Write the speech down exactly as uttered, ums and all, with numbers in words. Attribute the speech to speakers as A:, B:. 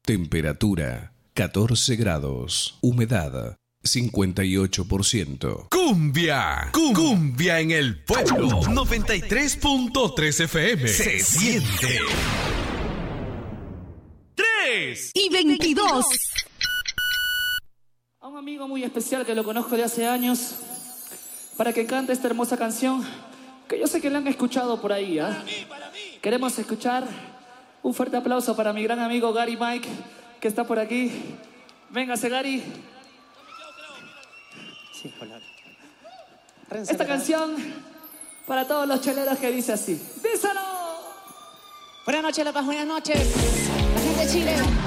A: Temperatura catorce grados. Humedad cincuenta y ocho por ciento.
B: Cumbia, cum- cumbia en el pueblo. noventa y tres punto tres F M. Se siente. tres
C: y veintidós.
D: A un amigo muy especial que lo conozco de hace años, para que cante esta hermosa canción, que yo sé que la han escuchado por ahí, ¿ah? Para mí, para mí. Queremos escuchar. Un fuerte aplauso para mi gran amigo Gary Mike, que está por aquí. Véngase, Gary.
E: Sí, hola.
D: Esta canción para todos los cheleros que dice así. ¡Díselo!
E: Buenas noches, López, buenas noches. La gente de Chile.